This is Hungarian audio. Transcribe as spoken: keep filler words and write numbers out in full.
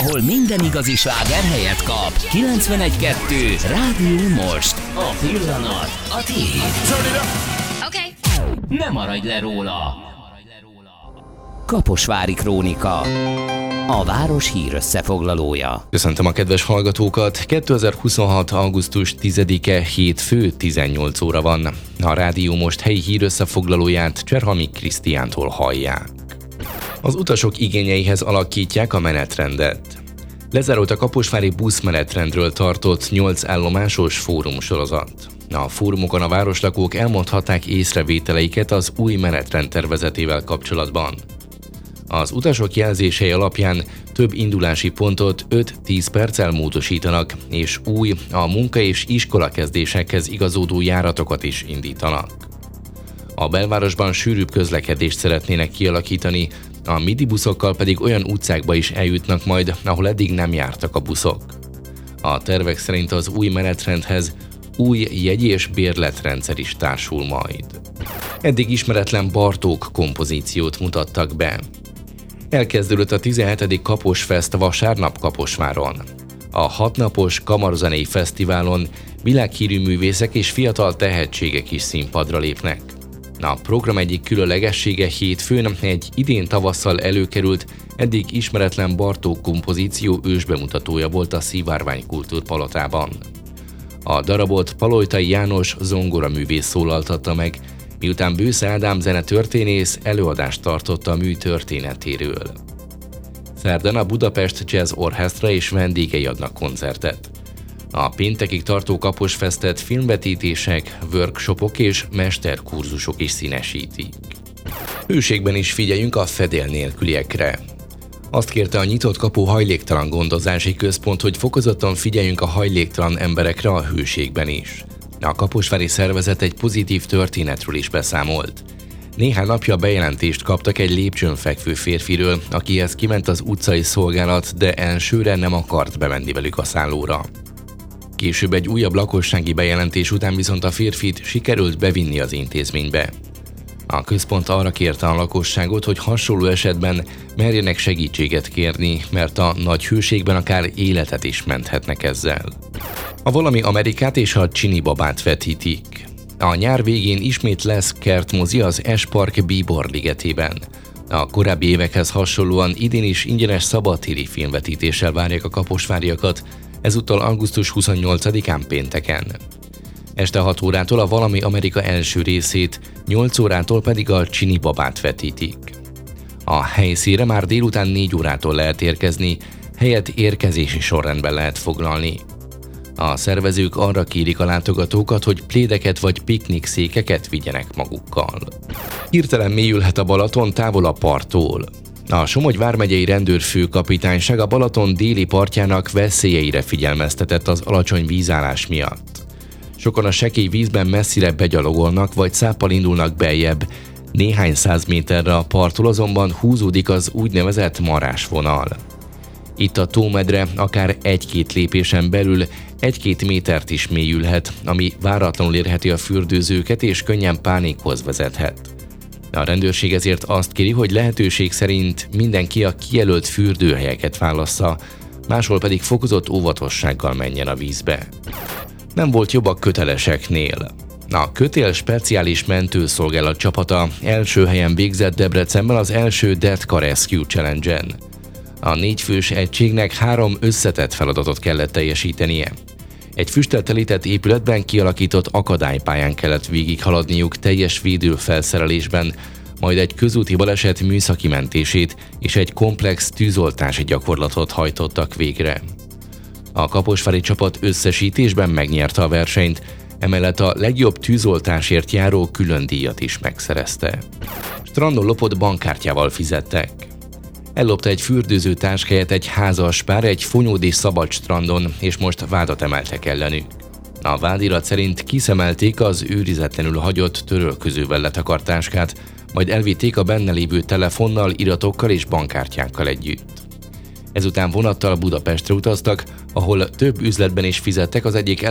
ahol minden igazi sláger helyet kap. kilencvenegy kettő Rádió Most. A pillanat a tiéd. Okay. Ne maradj le róla. Kaposvári Krónika. A város hír összefoglalója. Köszöntöm a kedves hallgatókat! kétezer-huszonhat. augusztus tizedike hétfő tizennyolc óra van. A Rádió Most helyi hír összefoglalóját Cserhalmi Krisztiántól hallják. Az utasok igényeihez alakítják a menetrendet. Lezárult a kaposvári buszmenetrendről tartott nyolc állomásos fórumsorozat. A fórumokon a városlakók elmondhatták észrevételeiket az új menetrend tervezetével kapcsolatban. Az utasok jelzései alapján több indulási pontot öt-tíz perccel módosítanak, és új, a munka- és iskolakezdésekhez igazodó járatokat is indítanak. A belvárosban sűrűbb közlekedést szeretnének kialakítani, a midi buszokkal pedig olyan utcákba is eljutnak majd, ahol eddig nem jártak a buszok. A tervek szerint az új menetrendhez új jegy- és bérletrendszer is társul majd. Eddig ismeretlen Bartók kompozíciót mutattak be. Elkezdődött a tizenhetedik Kaposfest vasárnap Kaposváron. A hatnapos kamarzenei fesztiválon világhírű művészek és fiatal tehetségek is színpadra lépnek. A program egyik különlegessége hétfőn egy idén tavasszal előkerült, eddig ismeretlen Bartók kompozíció ősbemutatója volt a Szivárvány Kultúrpalotában. A darabot Palojtai János zongoraművész szólaltatta meg, miután Bősze Ádám zenetörténész előadást tartott a mű történetéről. Szerdán a Budapest Jazz Orchestra és vendégei adnak koncertet. A péntekig tartó Kaposfestet filmvetítések, workshopok és mesterkurzusok is színesítik. Hőségben is figyeljünk a fedél nélküliekre. Azt kérte a Nyitott Kapu Hajléktalan Gondozási Központ, hogy fokozottan figyeljünk a hajléktalan emberekre a hőségben is. A kaposvári szervezet egy pozitív történetről is beszámolt. Néhány napja bejelentést kaptak egy lépcsőn fekvő férfiről, akihez kiment az utcai szolgálat, de elsőre nem akart bemenni velük a szállóra. Később egy újabb lakossági bejelentés után viszont a férfit sikerült bevinni az intézménybe. A központ arra kérte a lakosságot, hogy hasonló esetben merjenek segítséget kérni, mert a nagy hőségben akár életet is menthetnek ezzel. A Valami Amerikát és a Csini babát vetítik. A nyár végén ismét lesz kertmozi az S-Park Bíbor ligetében. A korábbi évekhez hasonlóan idén is ingyenes szabadtéri filmvetítéssel várják a kaposváriakat, ezúttal augusztus huszonnyolcadikán pénteken. Este hat órától a Valami Amerika első részét, nyolc órától pedig a Csini babát vetítik. A helyszínre már délután négy órától lehet érkezni, helyet érkezési sorrendben lehet foglalni. A szervezők arra kérik a látogatókat, hogy plédeket vagy piknikszékeket vigyenek magukkal. Hirtelen mélyülhet a Balaton távol a parttól. A Somogy vármegyei rendőrfőkapitányság a Balaton déli partjának veszélyeire figyelmeztetett az alacsony vízállás miatt. Sokan a sekély vízben messzire begyalogolnak vagy száppal indulnak beljebb, néhány száz méterre a parttól azonban húzódik az úgynevezett marásvonal. Itt a tómedre akár egy-két lépésen belül egy-két métert is mélyülhet, ami váratlanul érheti a fürdőzőket és könnyen pánikhoz vezethet. A rendőrség ezért azt kéri, hogy lehetőség szerint mindenki a kijelölt fürdőhelyeket válassza, máshol pedig fokozott óvatossággal menjen a vízbe. Nem volt jobb a köteleseknél. A Kötél speciális mentőszolgálat csapata első helyen végzett Debrecenben az első Detka Rescue Challenge-en. A négyfős egységnek három összetett feladatot kellett teljesítenie. Egy füsttel telített épületben kialakított akadálypályán kellett végighaladniuk teljes védőfelszerelésben, majd egy közúti baleset műszaki mentését és egy komplex tűzoltási gyakorlatot hajtottak végre. A kaposvári csapat összesítésben megnyerte a versenyt, emellett a legjobb tűzoltásért járó külön díjat is megszerezte. Strandon lopott bankkártyával fizettek. Ellopta egy fürdőző táskáját egy házas pár egy Fonyódi szabad strandon, és most vádat emeltek ellenük. A vádirat szerint kiszemelték az őrizetlenül hagyott törölközővel letakart táskát, majd elvitték a benne lévő telefonnal, iratokkal és bankkártyákkal együtt. Ezután vonattal Budapestre utaztak, ahol több üzletben is fizettek, az egyik